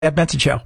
Ed Benson Show.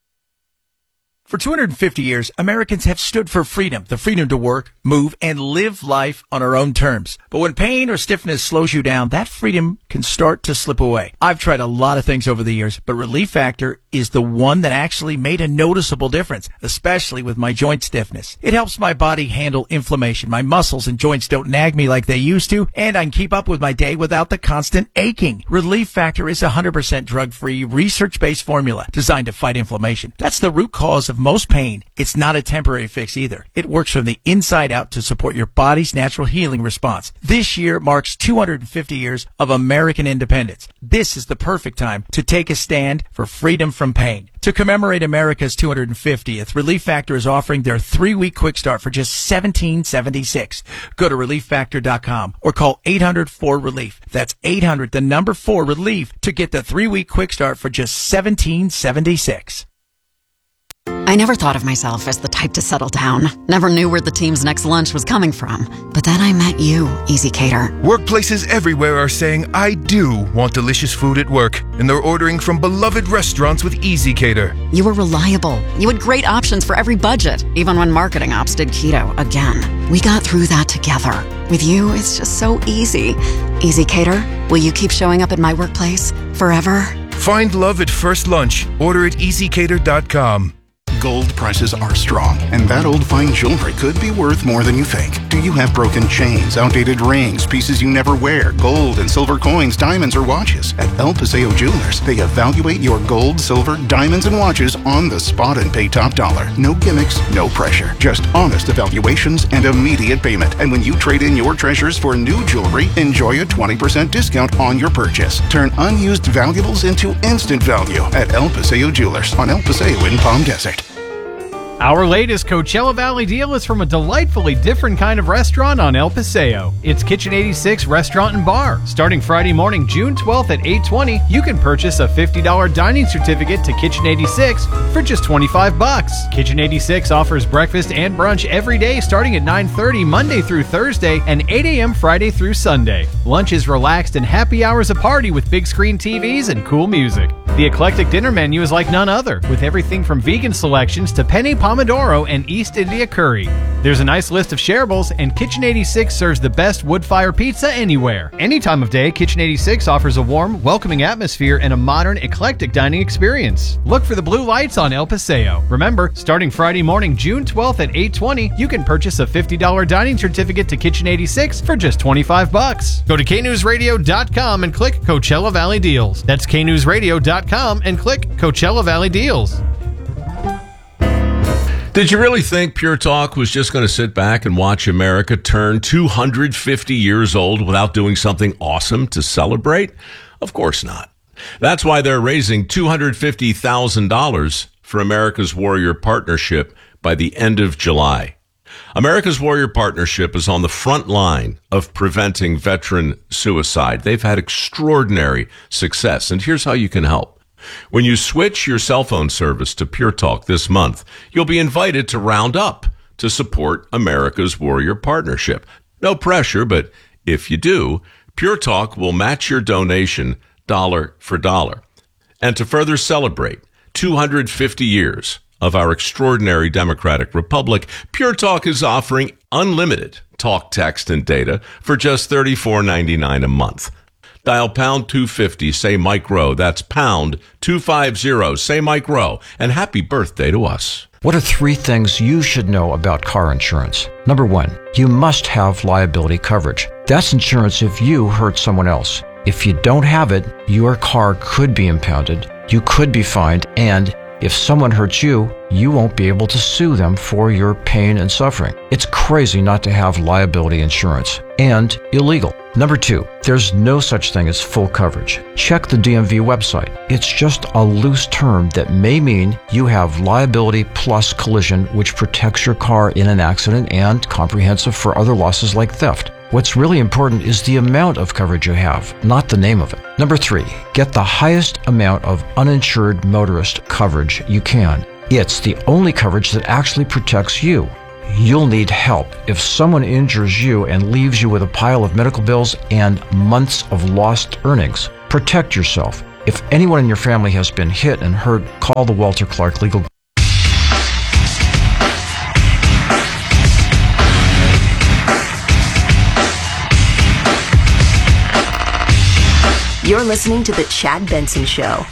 For 250 years, Americans have stood for freedom, the freedom to work, move, and live life on our own terms. But when pain or stiffness slows you down, that freedom can start to slip away. I've tried a lot of things over the years, but Relief Factor is the one that actually made a noticeable difference, especially with my joint stiffness. It helps my body handle inflammation. My muscles and joints don't nag me like they used to, and I can keep up with my day without the constant aching. Relief Factor is a 100% drug-free, research-based formula designed to fight inflammation. That's the root cause of most pain. It's not a temporary fix either. It works from the inside out to support your body's natural healing response. This year marks 250 years of American independence. This is the perfect time to take a stand for freedom from pain. To commemorate America's 250th, Relief Factor is offering their 3-week quick start for just $17.76. Go to ReliefFactor.com or call 800-4RELIEF. That's 800-4RELIEF to get the 3-week quick start for just $17.76. I never thought of myself as the type to settle down. Never knew where the team's next lunch was coming from. But then I met you, Easy Cater. Workplaces everywhere are saying, I do want delicious food at work. And they're ordering from beloved restaurants with Easy Cater. You were reliable. You had great options for every budget, even when marketing ops did keto again. We got through that together. With you, it's just so easy. Easy Cater, will you keep showing up at my workplace forever? Find love at first lunch. Order at easycater.com. Gold prices are strong, and that old fine jewelry could be worth more than you think. Do you have broken chains, outdated rings, pieces you never wear, gold and silver coins, diamonds, or watches? At El Paseo Jewelers, they evaluate your gold, silver, diamonds, and watches on the spot and pay top dollar. No gimmicks, no pressure. Just honest evaluations and immediate payment. And when you trade in your treasures for new jewelry, enjoy a 20% discount on your purchase. Turn unused valuables into instant value at El Paseo Jewelers on El Paseo in Palm Desert. Our latest Coachella Valley deal is from a delightfully different kind of restaurant on El Paseo. It's Kitchen 86 Restaurant and Bar. Starting Friday morning, June 12th at 8:20, you can purchase a $50 dining certificate to Kitchen 86 for just $25. Kitchen 86 offers breakfast and brunch every day starting at 9:30 Monday through Thursday and 8 a.m. Friday through Sunday. Lunch is relaxed and happy hours a party with big screen TVs and cool music. The eclectic dinner menu is like none other, with everything from vegan selections to penne pomodoro and East India curry. There's a nice list of shareables, and Kitchen 86 serves the best wood-fire pizza anywhere. Any time of day, Kitchen 86 offers a warm, welcoming atmosphere and a modern, eclectic dining experience. Look for the blue lights on El Paseo. Remember, starting Friday morning, June 12th at 8:20, you can purchase a $50 dining certificate to Kitchen 86 for just $25. Go to knewsradio.com and click Coachella Valley Deals. That's knewsradio.com and click Coachella Valley Deals. Did you really think Pure Talk was just going to sit back and watch America turn 250 years old without doing something awesome to celebrate? Of course not. That's why they're raising $250,000 for America's Warrior Partnership by the end of July. America's Warrior Partnership is on the front line of preventing veteran suicide. They've had extraordinary success, and here's how you can help. When you switch your cell phone service to Pure Talk this month, you'll be invited to round up to support America's Warrior Partnership. No pressure, but if you do, Pure Talk will match your donation dollar for dollar. And to further celebrate 250 years of our extraordinary democratic republic, Pure Talk is offering unlimited talk, text, and data for just $34.99 a month. Dial pound 250, say Mike Rowe. That's pound 250, say Mike Rowe. And happy birthday to us. What are 3 things you should know about car insurance? Number 1, you must have liability coverage. That's insurance if you hurt someone else. If you don't have it, your car could be impounded, you could be fined, and if someone hurts you, you won't be able to sue them for your pain and suffering. It's crazy not to have liability insurance, and illegal. Number 2, there's no such thing as full coverage. Check the DMV website. It's just a loose term that may mean you have liability plus collision, which protects your car in an accident and comprehensive for other losses like theft. What's really important is the amount of coverage you have, not the name of it. Number 3, get the highest amount of uninsured motorist coverage you can. It's the only coverage that actually protects you. You'll need help if someone injures you and leaves you with a pile of medical bills and months of lost earnings. Protect yourself. If anyone in your family has been hit and hurt, call the Walter Clark Legal Group. You're listening to The Chad Benson Show.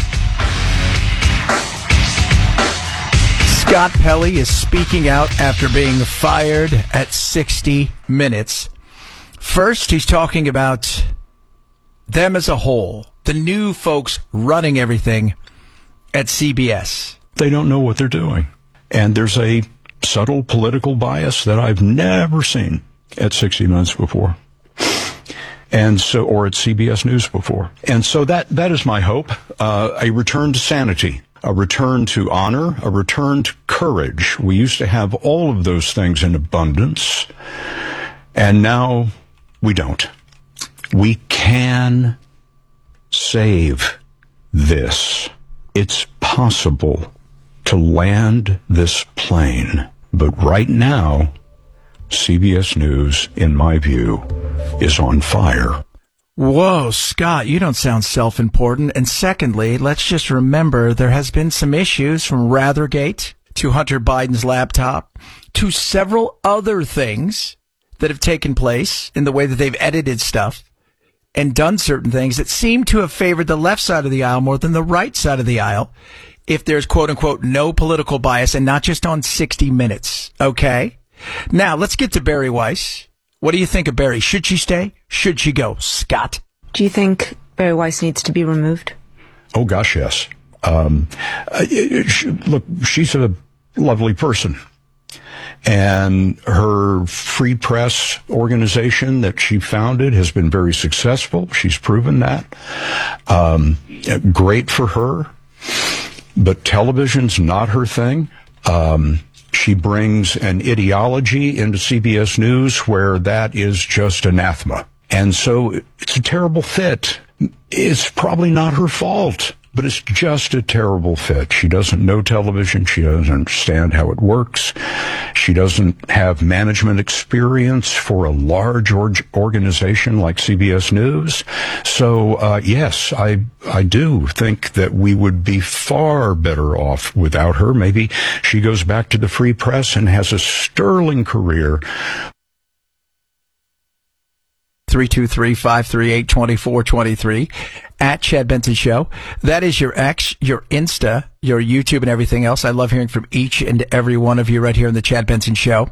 Scott Pelley is speaking out after being fired at 60 Minutes. First, he's talking about them as a whole, the new folks running everything at CBS. They don't know what they're doing. And there's a subtle political bias that I've never seen at 60 Minutes before. And so, or at CBS News before. And so that is my hope, a return to sanity, a return to honor, a return to courage. We used to have all of those things in abundance, and now we don't. We can save this. It's possible to land this plane, but right now, CBS News, in my view, is on fire. Whoa, Scott, you don't sound self-important. And secondly, let's just remember there has been some issues from Rathergate to Hunter Biden's laptop to several other things that have taken place in the way that they've edited stuff and done certain things that seem to have favored the left side of the aisle more than the right side of the aisle if there's quote-unquote no political bias and not just on 60 Minutes, okay? Now, let's get to Bari Weiss. What do you think of Bari? Should she stay? Should she go? Scott? Do you think Bari Weiss needs to be removed? Oh, gosh, yes. Look, she's a lovely person. And her free press organization that she founded has been very successful. She's proven that. Great for her. But television's not her thing. She brings an ideology into CBS News where that is just anathema. And so it's a terrible fit. It's probably not her fault, but it's just a terrible fit. She doesn't know television. She doesn't understand how it works. She doesn't have management experience for a large organization like CBS News. So, yes, I do think that we would be far better off without her. Maybe she goes back to the free press and has a sterling career. 323-538-2423 at Chad Benson Show. That is your X, your Insta, your YouTube, and everything else. I love hearing from each and every one of you right here on the Chad Benson Show.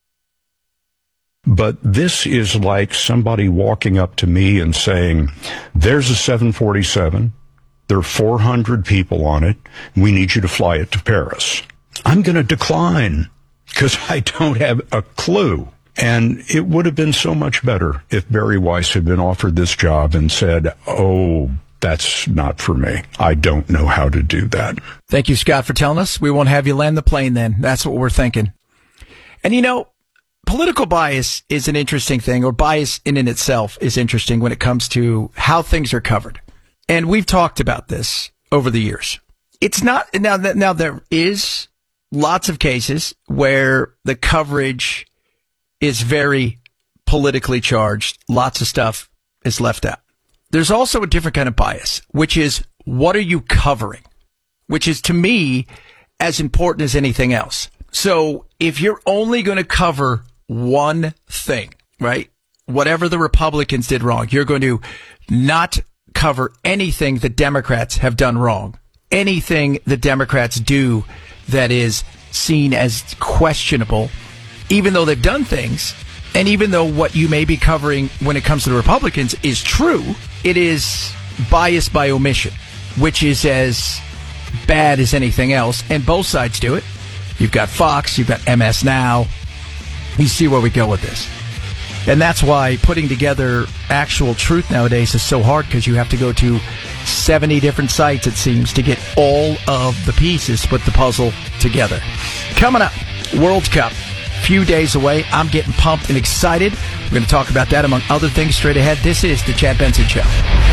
But this is like somebody walking up to me and saying, there's a 747. There are 400 people on it. We need you to fly it to Paris. I'm going to decline because I don't have a clue. And it would have been so much better if Bari Weiss had been offered this job and said, oh, that's not for me. I don't know how to do that. Thank you, Scott, for telling us. We won't have you land the plane then. That's what we're thinking. And you know, political bias is an interesting thing, or bias in and itself is interesting when it comes to how things are covered. And we've talked about this over the years. It's not, now there is lots of cases where the coverage is very politically charged. Lots of stuff is left out. There's also a different kind of bias, which is what are you covering? Which is, to me, as important as anything else. So if you're only going to cover one thing, right? Whatever the Republicans did wrong, you're going to not cover anything the Democrats have done wrong. Anything the Democrats do that is seen as questionable, even though they've done things, and even though what you may be covering when it comes to the Republicans is true, it is bias by omission, which is as bad as anything else, and both sides do it. You've got Fox, you've got MS Now. You see where we go with this. And that's why putting together actual truth nowadays is so hard, because you have to go to 70 different sites, it seems, to get all of the pieces to put the puzzle together. Coming up, World Cup. Few days away. I'm getting pumped and excited. We're going to talk about that among other things straight ahead. This is the Chad Benson Show.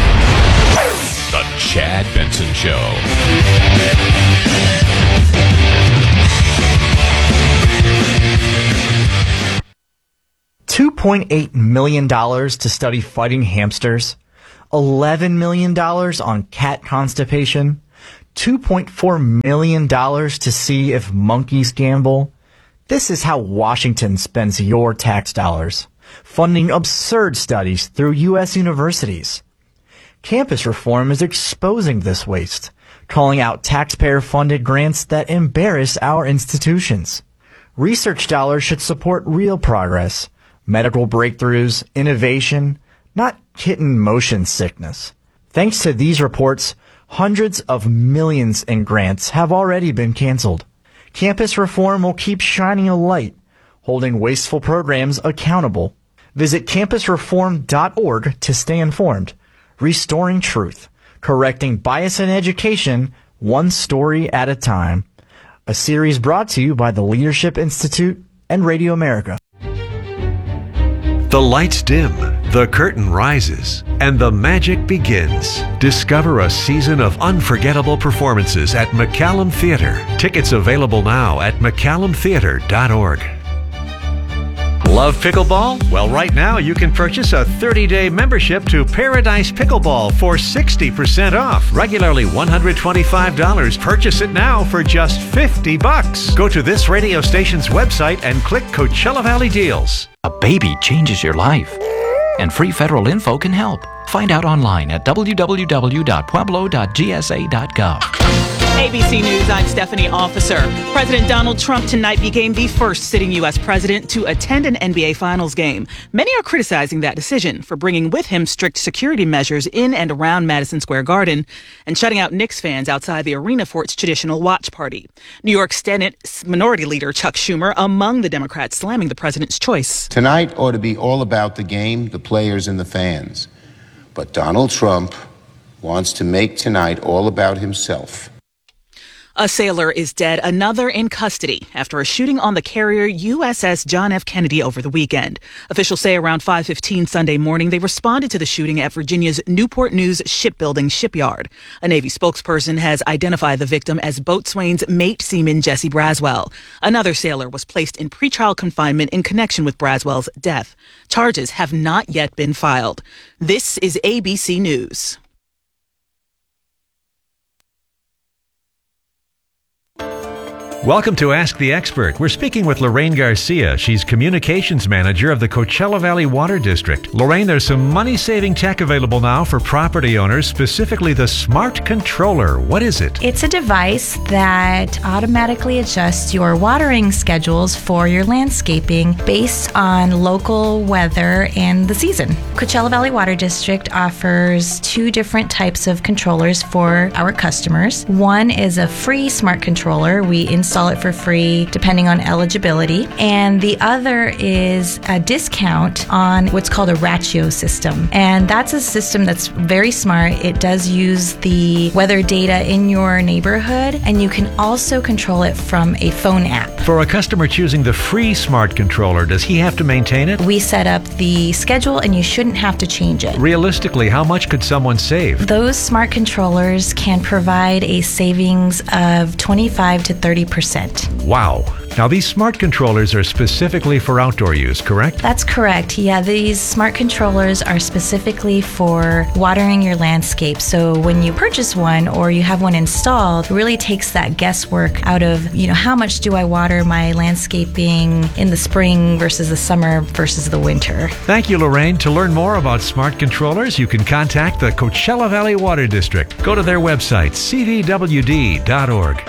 The Chad Benson Show. $2.8 million to study fighting hamsters. $11 million on cat constipation, $2.4 million to see if monkeys gamble. This is how Washington spends your tax dollars, funding absurd studies through U.S. universities. Campus reform is exposing this waste, calling out taxpayer-funded grants that embarrass our institutions. Research dollars should support real progress, medical breakthroughs, innovation, not kitten motion sickness. Thanks to these reports, hundreds of millions in grants have already been canceled. Campus reform will keep shining a light, holding wasteful programs accountable. Visit campusreform.org to stay informed. Restoring truth, correcting bias in education, one story at a time. A series brought to you by the Leadership Institute and Radio America. The lights dim, the curtain rises, and the magic begins. Discover a season of unforgettable performances at McCallum Theater. Tickets available now at McCallumTheater.org. Love pickleball? Well, right now you can purchase a 30-day membership to Paradise Pickleball for 60% off. Regularly $125. Purchase it now for just $50. Go to this radio station's website and click Coachella Valley Deals. A baby changes your life, and free federal info can help. Find out online at www.pueblo.gsa.gov. ABC News, I'm Stephanie Officer. President Donald Trump tonight became the first sitting U.S. president to attend an NBA Finals game. Many are criticizing that decision for bringing with him strict security measures in and around Madison Square Garden and shutting out Knicks fans outside the arena for its traditional watch party. New York Senate Minority Leader Chuck Schumer among the Democrats slamming the president's choice. Tonight ought to be all about the game, the players, and the fans. But Donald Trump wants to make tonight all about himself. A sailor is dead, another in custody after a shooting on the carrier USS John F. Kennedy over the weekend. Officials say around 5:15 Sunday morning, they responded to the shooting at Virginia's Newport News Shipbuilding Shipyard. A Navy spokesperson has identified the victim as boatswain's mate seaman Jesse Braswell. Another sailor was placed in pretrial confinement in connection with Braswell's death. Charges have not yet been filed. This is ABC News. Welcome to Ask the Expert. We're speaking with Lorraine Garcia. She's Communications Manager of the Coachella Valley Water District. Lorraine, there's some money-saving tech available now for property owners, specifically the Smart Controller. What is it? It's a device that automatically adjusts your watering schedules for your landscaping based on local weather and the season. Coachella Valley Water District offers two different types of controllers for our customers. One is a free smart controller. We install it for free depending on eligibility. And the other is a discount on what's called a Ratio system. And that's a system that's very smart. It does use the weather data in your neighborhood, and you can also control it from a phone app. For a customer choosing the free smart controller, does he have to maintain it? We set up the schedule and you shouldn't have to change it. Realistically, how much could someone save? Those smart controllers can provide a savings of 25 to 30%. Wow. Now, these smart controllers are specifically for outdoor use, correct? That's correct. Yeah, these smart controllers are specifically for watering your landscape. So when you purchase one or you have one installed, it really takes that guesswork out of, how much do I water my landscaping in the spring versus the summer versus the winter. Thank you, Lorraine. To learn more about smart controllers, you can contact the Coachella Valley Water District. Go to their website, cvwd.org.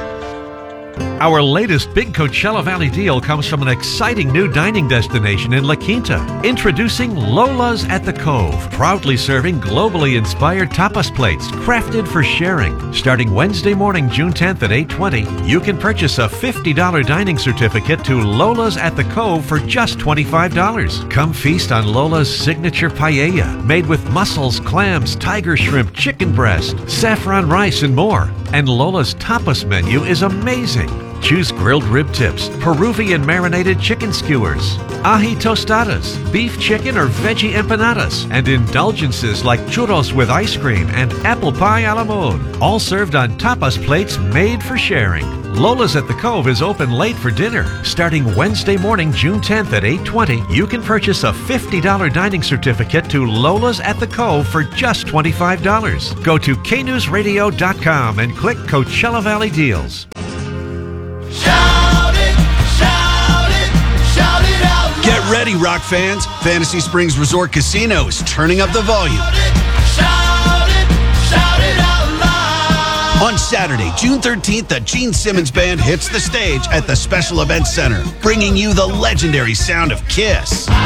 Our latest big Coachella Valley deal comes from an exciting new dining destination in La Quinta. Introducing Lola's at the Cove, proudly serving globally inspired tapas plates crafted for sharing. Starting Wednesday morning, June 10th at 8:20, you can purchase a $50 dining certificate to Lola's at the Cove for just $25. Come feast on Lola's signature paella, made with mussels, clams, tiger shrimp, chicken breast, saffron rice, and more. And Lola's tapas menu is amazing. Choose grilled rib tips, Peruvian marinated chicken skewers, ají tostadas, beef, chicken, or veggie empanadas, and indulgences like churros with ice cream and apple pie a la mode. All served on tapas plates made for sharing. Lola's at the Cove is open late for dinner. Starting Wednesday morning, June 10th at 8:20, you can purchase a $50 dining certificate to Lola's at the Cove for just $25. Go to knewsradio.com and click Coachella Valley Deals. Shout it, shout it, shout it out loud. Get ready, Rock fans. Fantasy Springs Resort Casino is turning up the volume. Shout it out loud. On Saturday, June 13th, the Gene Simmons Band hits the stage at the Special Events Center, bringing you the legendary sound of Kiss.